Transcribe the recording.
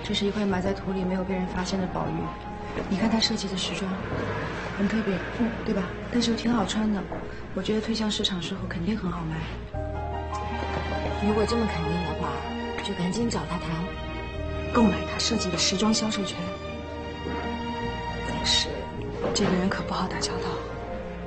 这是一块埋在土里没有被人发现的宝玉。你看他设计的时装，很特别，对吧？但是又挺好穿的，我觉得推向市场之后肯定很好卖。 如果这么肯定的话，就赶紧找他谈， 购买他设计的时装销售权。可是，这个人可不好打交道。